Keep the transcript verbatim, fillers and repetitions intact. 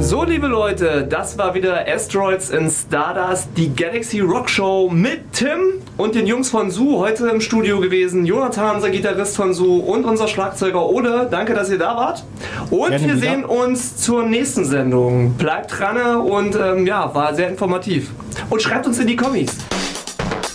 So, liebe Leute, das war wieder Asteroids in Stardust, die Galaxy Rock Show mit Tim und den Jungs von Zoo heute im Studio gewesen. Jonathan, unser Gitarrist von Zoo, und unser Schlagzeuger Ole. Danke, dass ihr da wart. Und Gerne wir wieder. sehen uns zur nächsten Sendung. Bleibt dran und ähm, ja, war sehr informativ. Und schreibt uns in die Kommis.